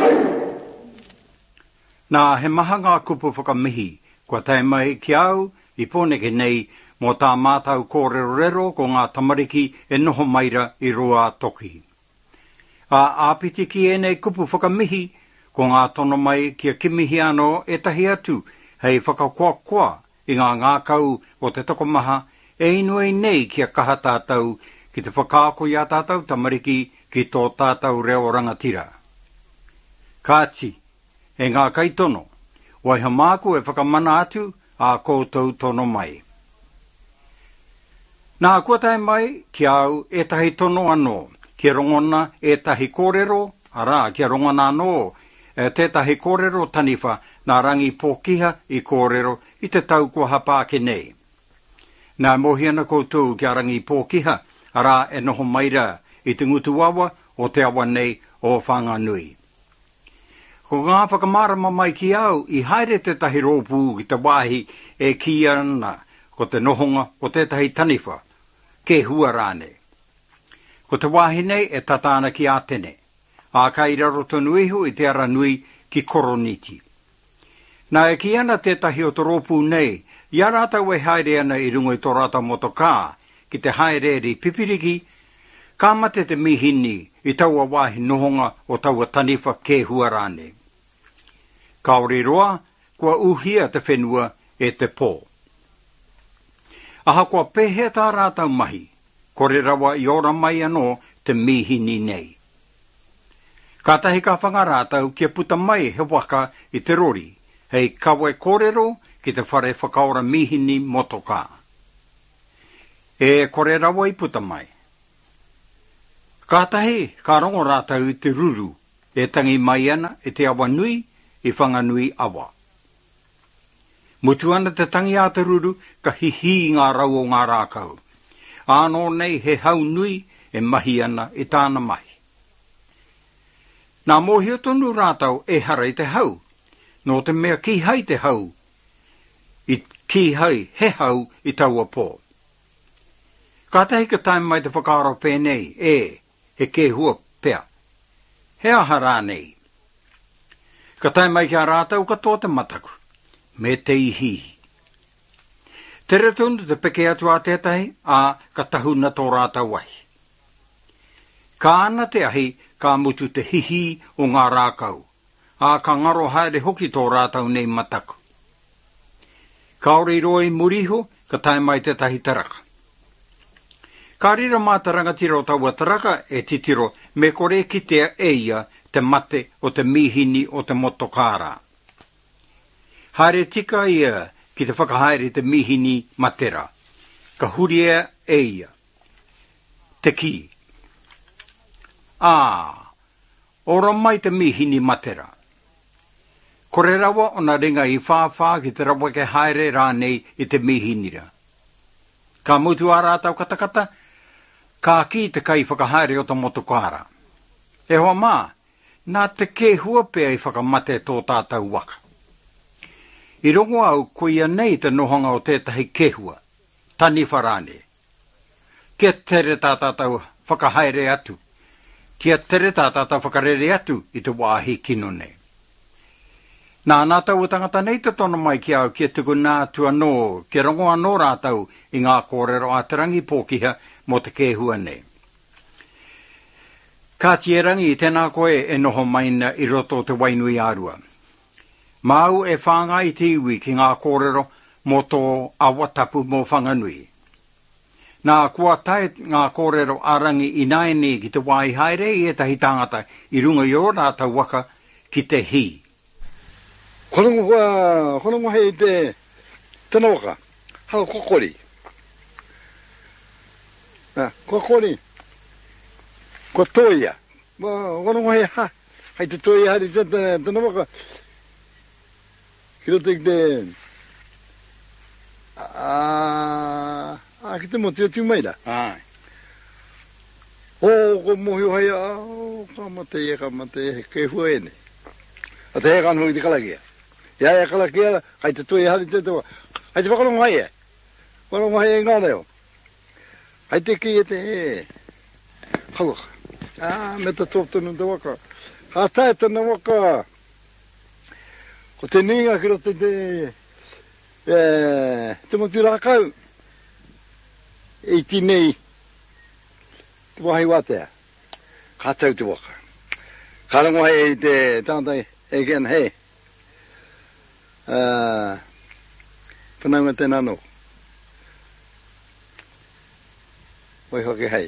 Nā he maha ngā kupu whakamihi, kua tae mai ki au, I pōneke nei, mō tā mātau kōrero ko ngā tamariki e noho maira I rua toki. A āpiti ki enei kupu whakamihi, ko ngā tono mai kia kimihi anō e tahi atu, hei whakakoa I ngā ngākau o te tokomaha, e inuei nei kia kaha tātou, ki te whakaako ia tātou tamariki ki tō tātou reo rangatira. Kāti, e ngā kaitono, waiha māku e whakamana atu, a koutou tono mai. Nā kua tae mai, ki au e tahi tono anō, ki rongona e tahi kōrero, ara ki rongona anō, e te tahi kōrero taniwha, nā rangi pōkiha I kōrero I te tau kua hapāke nei. Nā mohiana koutou ki rangi pōkiha, ara e noho maira I te ngutu awa o te awa nei o Whanganui. Ko ngā whakamārama mai ki au, I haere te tahi rōpū ki te wāhi e ki ana ko te nohonga o te tahi taniwha, ke hua rāne. Ko te wāhi nei e tatana ki ātene, a kaira roto nuihu I te ara nui ki koroniti. Nā e ki ana te tahi o te rōpū nei, I arātau e haere ana I rungo I tō rata motokā, ki te haere ri pipiriki, ka mate te mihini I taua wāhi nohonga o taua taniwha ke hua rāne. Kaori roa, kua uhia te whenua e te pō. Aha kua pehe tā rātau mahi, kore rawa I ora mai anō te mihini nei. Ka tahi ka whangarātau kia puta mai he waka I te rori, hei kawe kōrero ki te whare whakaora mihini motoka. E kore rawa I puta mai. Ka tahi ka rongo rātau I te ruru, e tangi mai ana e te awa nui I Whanganui awa. Mutu ana te tangi a te ruru ka hihi ngā rau o ngā rākau. Anō nei he hau nui e mahi ana I tāna mahi. Nā mōhio tonu rātau e hara I te hau, no te mea ki hai te hau, I ki hai he hau I taua pō. Ka tahi ka tae mai te whakaaro pēnei he ke hua pea. He aha rā nei. Ka tae mai kia rātau katoa te mataku, me te ihi. Tere tunu te peke atu a tētahi, a ka tahuna tō rātau wahi. Ka ana te ahi, ka mutu te hihi o ngā rākau, a ka ngaro haere hoki tō rātau nei mataku. Kaori roi muriho, ka tae mai te tahi taraka. Ka rira mā tarangatira o taua taraka e titiro me kore ki te eia te mate o te mihini o te motokara. Haere tika ia ki te whakahaere te mihini matera. Ka huria eia. Te ki. Ora mai te mihini matera. Kore rawa o na ringa I whāwhā ki te rawa ke haere rānei I te mihinira. Ka mutu a rātau katakata, ka ki te kai whakahaere o te motokara. E hoa mā, nā te ke hua pea I whakamate tō tātou waka. I rongo au kuia nei te nohonga o tētahi ke hua, tani wharane. Kia tere tā tātou whakahaere atu, kia tere tā tātou whakarere atu I te wāhi kino nei. Nā tau tangata nei te tono mai ki au kia tuku nā tu anō, kia rongo anō rātau I ngā kōrero a te rangi pōkiha mo te ke hua nei. Ka tierangi I tēnā koe e noho maina I roto te wainui ārua. Mau e whanga I te iwi ki ngā kōrero mo tō awatapu mo Whanganui. Nā kua tae ngā kōrero arangi I naene ki te wai haere I e tahi tangata I runga I o rātau waka ki te hi. Kono hei te tana waka, hau kokori. Kokori. Ko toia. Kono hei hai te toia hari tana waka. Kiro te ki te mo te tiu mai da. Ko mohi hai ka mate ke hua ene. A te heka anu I te kalakia. Ia kalakia, hai te toia hari te toa. Hai te whakarongo hai e. Whakarongo hai e ngā reo. Hai te ki e te hauaka. Me ta tōptonu te waka. Hata tana waka. Ko te ninga ki rote te motira kau. E tinei. Te wahi watea. Katau te waka. Karango hei te tātai e kian hei. Whanaunga te nano. Wai hoki hei.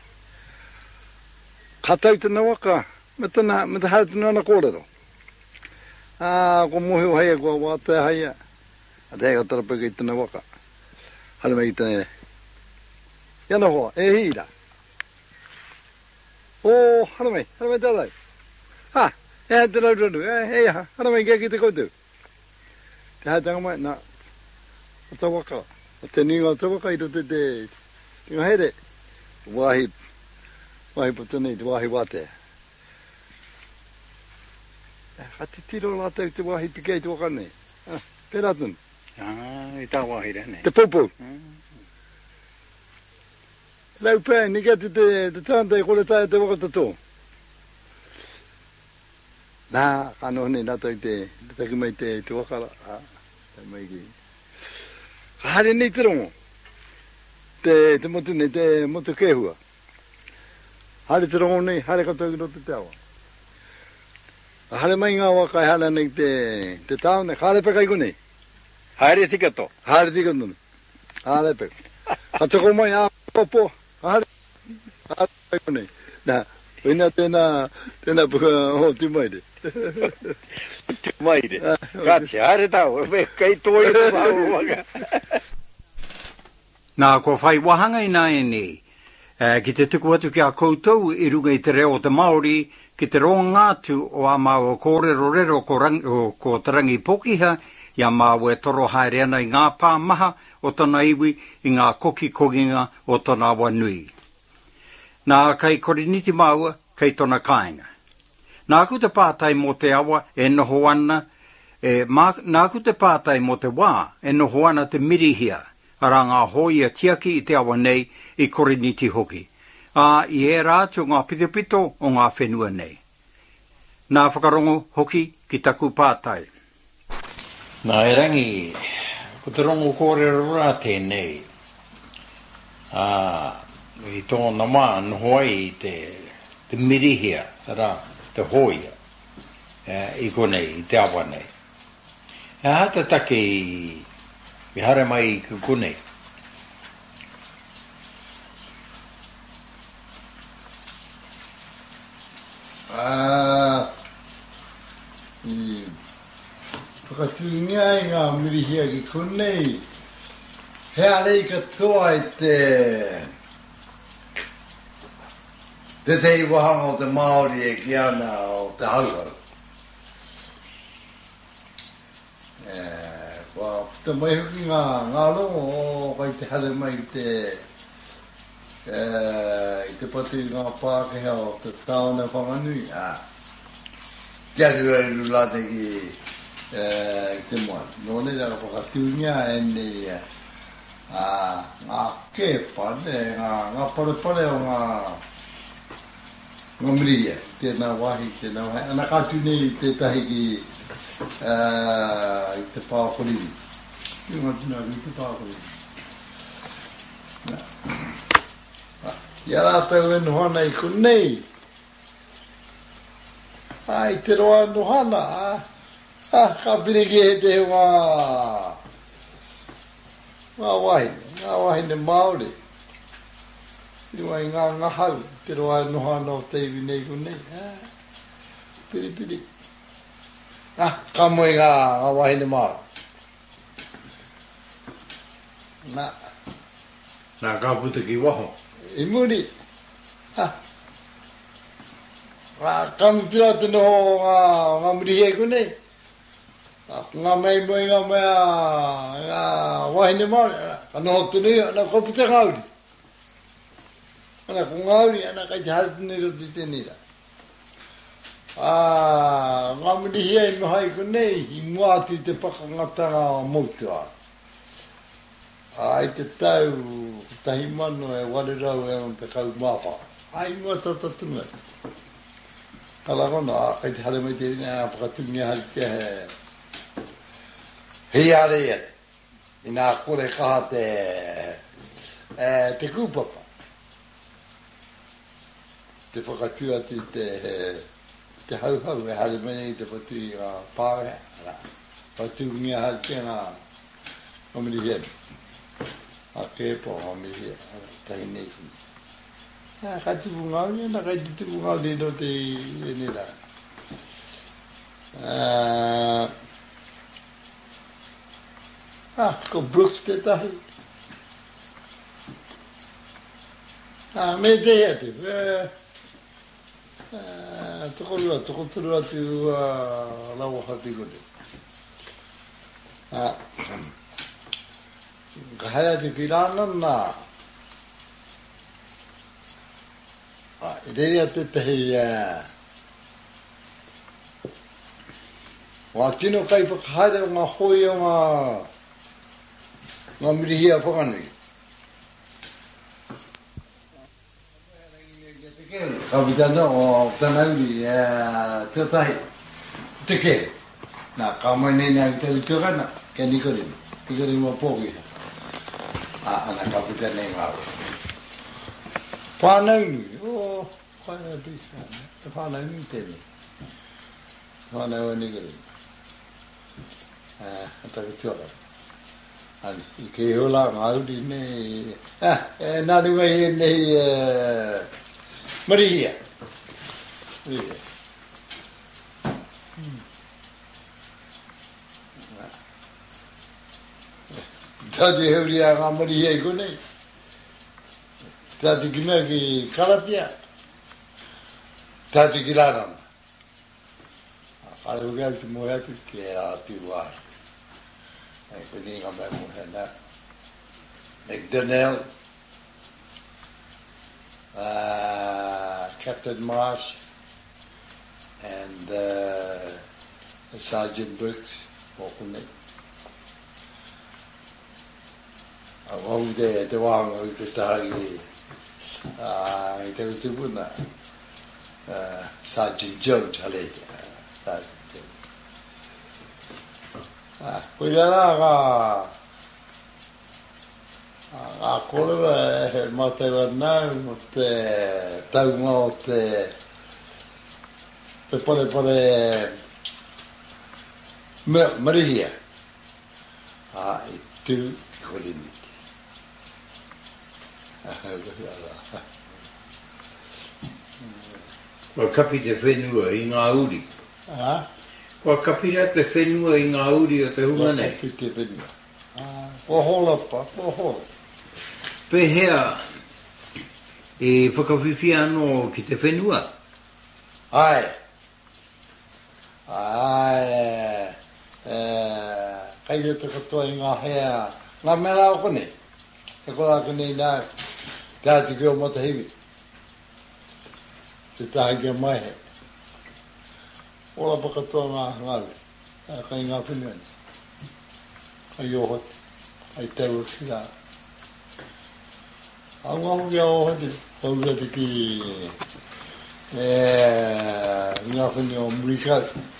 Katau te nawaka. Me te hara te nana kōrero. Ko mohi o hei ko wate hei. A te hei o tarapaka I te nawaka. Hara mei te Iana hoa, e hira. O, hara mei tātai. Ha, e te rauranu, e ha, hara mei kia ki te koutou. Te hae tanga mai, nā, o ta waka, o te ninga o ta waka I rote te tinga here, wahi putanei, te wahi wate. Ka te tiro la tau te wahi pikei te waka nei. Pera tunu. I tā wahi rene. Te popo. Lau pēi, ni kia te tāntai kore tae te waka tato. Nā, kano hone, nā tau te taki mai te wakara. Te mai ki. Ka hare nei te rongo. Te motu nei, te motu kehua. Hare te rongo nei, hare katau ki rote te awa. Ka hare mai ngā waka e hara nei te tāo nei, hare peka I konei. Haere tikato. Hare tikato. Hare peka. Ka tako mai a popo. Hare peka I konei. Nā, Ina tēnā puka ho te maire. Te maire. Kātia, hare tau, kei toi te mau waka. Nā, ko whai wahanga I nā nei. Ki te tuku atu ki a koutou I runga I te reo te Māori, ki te roa ngātu o a māua kōrero rero ko tarangi pokiha, ia māua e toro haere ana I ngā pāmaha o tana iwi I ngā koki koginga o tana wanui. Nā kai koriniti māua, kei tona kāinga. Nā ku te pātai mō te awa e noho ana, nā ku te pātai mō te wā e noho ana te mirihia, ara ngā hoia tiaki I te awa nei I koriniti hoki. I e rātu ngā pitopito o ngā whenua nei. Nā whakarongo hoki ki taku pātai. Nā e rangi, ko te rongo kōrero rā tēnei. I tōna mā noho ai te mirihia, rā, te hoia, I konei, I te awa nei. E hata take I hare mai I konei. Whakatūngia I ngā mirihia ki konei. Hea rei katoa I te tei wahanga o te Māori e ki ana o te hauhau. Te mai hoki ngā rongo o kai te hare mai I te patu ngā Pākehā o te tāona whanganui. Te aru late ki te moa. Nō nei raka whakatūngia e nei ngā kepa, ngā parepare o ngā miriia, tēnā wahi, ana kātu nei te tahi ki I te pākoriri. I ngā tuna ki te pākoriri. Ia rātau e nohana I konei. Ai, te roa nohana. Ka pireki he te ngā wahi ne Māori. Iwa I ngā ngahau, te roa nohana o teiwi nei konei. Piri. Ka moe ngā wahi ne Māori. Nā ka puta ki waho. I muri. Ka mutira te noho ngā murihe konei. Ngā mei moe ngā wahi ne Māori. Ka noho te nui, ana ko puta ngauri. Ana ko ngauri, ana kai te haratini roti tenira. Ngā murihe I nohai konei, I muatu te pakangatanga moutua. Ai te tau, tahi mano e warerau e on te kau mawha. Ai mua tata tunga. Kalakona, kahit halimati na pakatungi halka hiyari inakure kahate te kupapa. Te whakatua te hauhau halimani te patu pāre. Patungi halka ngā omiri a kepo omiri tahi nei. Kai tupu ngau ni, na kai tupu ngau ni no te nira. Ko Brooks te tahi. Me te atu. Toko turu atu lau hati kote. Ka hai atu ki rāna nā. Ideia te tehi wā tino kai whakahaere o ngā hoi o ngā mirihia whakanui. Kawitana o tanauri te tahi te ke. Nā kāmai nei nā i tau tuakana kia nikorim. Nikorim o pōki. Ana kawitana i ngā ua. Whānau, whānau bisa, te whānau ni tēne. Whānau o nikorim. Ataku tuara. Ani, I ke hola ngāuri nei, nā runga i nei marihia. Marihia. Tāti heuri a ngā marihia I konei. Tāti ki mea ki karatia. Tāti ki rārama. Kāre uke atu mohe atu ki e atu wāhi. Ai koni ngā mea mohe nā. McDonnell. Captain Marsh. And Sergeant Brooks. Mokunei. Wau te wānga o te tāhi. I te utupuna Sergeant Jones hale Sergeant Jones kuia rā ngā kōrewa he mātewa nau mo te taunga o te pare marihia I tū ki korini Wa kapi te whenua I ngā uri. Wa kapi te whenua I ngā uri o te hunga nei. Wa kapi te whenua. Ko hola pa, ko hola. Pehea e whakawhiwhi anō ki te whenua. Ai. Kai te katoa I ngā hea. Ngā mera o kone. Te kola kone nā. Tāti ki o matahiwi. Te tahi kia mai he. Ola pa katoa ngā ngāwe. Kai ngā whenuani. Kai ohot. Kai tau sila. Angahu kia ohoti. Hauka te ki ngā whenu o murikau.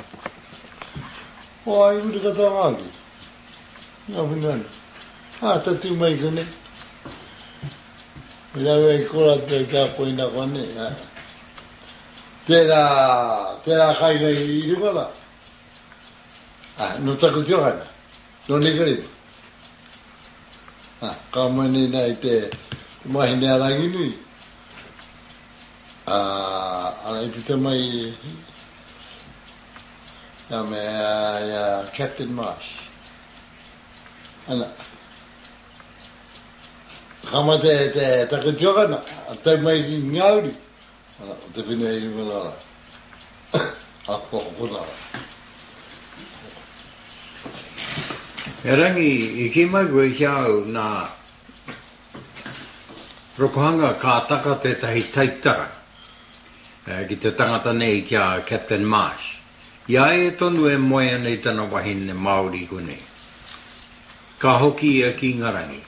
O ai uri katoa ngāwe. Ngā whenuani. Tatu mai kone. Milawe I kora te kia poina kone. Tērā kai nei I rukala. No taku tiohana. No nikarima. Ka mani nei te mahine arangi nui. Ana I pita mai ia mea Captain Marsh. Ana. Kama te taku tiohana. Tai mai ki ngauri. Te whenua I rumalara. Ako punara. E rangi, I ki mai koe hiau nā rokohanga ka taka te tahi taitara. Ki te tangata nei kia Captain Marsh. Ia e tonu e moea nei tana wahine Māori kone. Ka hoki ia ki ngarangi.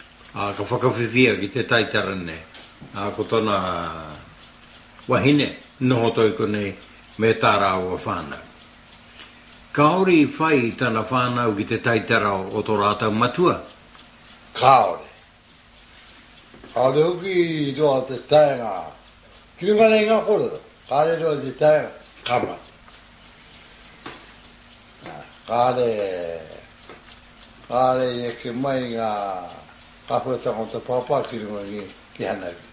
Ka whakawhiwhia ki te taitara nei. Ko tona wahine. noho toi kone me tārau o whānau. Kaori whai tana whānau ki te taitarau o tō rātau matua? Kaore. Kaore uki doa te taenga. Kiunga nei ngā kororo. Kāre doa te taenga. Kama. Kāre e ke mai ngā kahuatanga o te pāpā ki runga ki hanau.